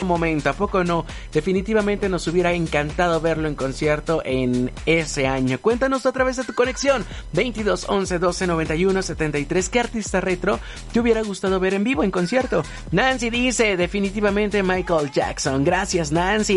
momento, ¿a poco no? Definitivamente nos hubiera encantado verlo en concierto en ese año. Cuéntanos a través de tu conexión 22 11 12 91 73 qué artista retro te hubiera gustado ver en vivo en concierto. Nancy dice definitivamente Michael Jackson. Gracias, Nancy.